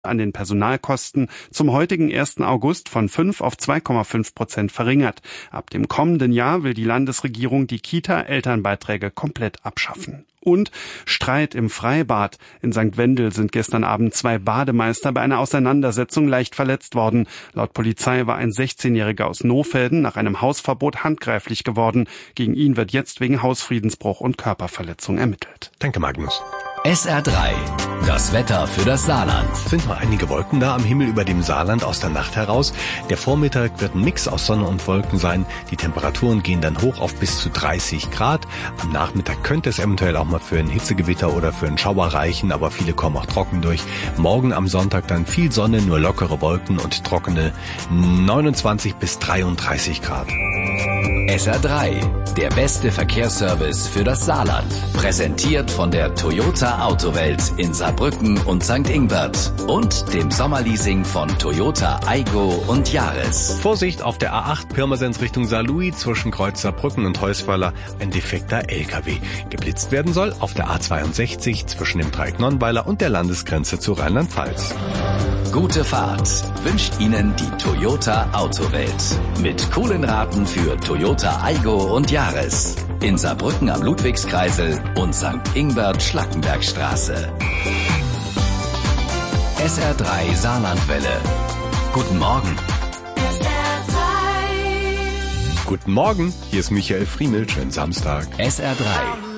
an den Personalkosten zum heutigen 1. August von 5 auf 2,5% verringert. Ab dem kommenden Jahr will die Landesregierung die Kita-Elternbeiträge komplett abschaffen. Und Streit im Freibad. In St. Wendel sind gestern Abend 2 Bademeister bei einer Auseinandersetzung leicht verletzt worden. Laut Polizei war ein 16-Jähriger aus Nohfelden nach einem Hausverbot handgreiflich geworden. Gegen ihn wird jetzt wegen Hausfriedensbruch und Körperverletzung ermittelt. Danke, Magnus. SR3, das Wetter für das Saarland. Sind noch einige Wolken da am Himmel über dem Saarland aus der Nacht heraus. Der Vormittag wird ein Mix aus Sonne und Wolken sein. Die Temperaturen gehen dann hoch auf bis zu 30 Grad. Am Nachmittag könnte es eventuell auch mal für ein Hitzegewitter oder für einen Schauer reichen, aber viele kommen auch trocken durch. Morgen am Sonntag dann viel Sonne, nur lockere Wolken und trockene 29 bis 33 Grad. SR3, der beste Verkehrsservice für das Saarland. Präsentiert von der Toyota Autowelt in Saarbrücken und St. Ingbert und dem Sommerleasing von Toyota Aygo und Yaris. Vorsicht auf der A8 Pirmasens Richtung Saarlouis zwischen Kreuz Saarbrücken und Heusweiler ein defekter LKW. Geblitzt werden soll auf der A62 zwischen dem Dreieck Nonnweiler und der Landesgrenze zu Rheinland-Pfalz. Gute Fahrt wünscht Ihnen die Toyota Autowelt. Mit coolen Raten für Toyota Aygo und Yaris. In Saarbrücken am Ludwigskreisel und St. Ingbert-Schlackenbergstraße. SR3 Saarlandwelle. Guten Morgen. Guten Morgen, hier ist Michael Friemel, schönen Samstag. SR3.